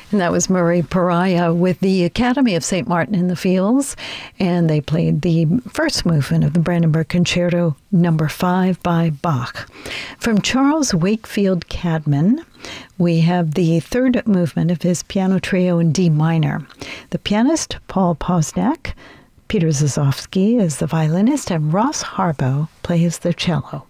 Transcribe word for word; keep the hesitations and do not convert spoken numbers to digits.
And that was Murray Pariah with the Academy of Saint Martin in the Fields, and they played the first movement of the Brandenburg Concerto number five by Bach. From Charles Wakefield Cadman, we have the third movement of his piano trio in D minor. The pianist, Paul Posnack, Peter Zazowski is the violinist, and Ross Harbo plays the cello.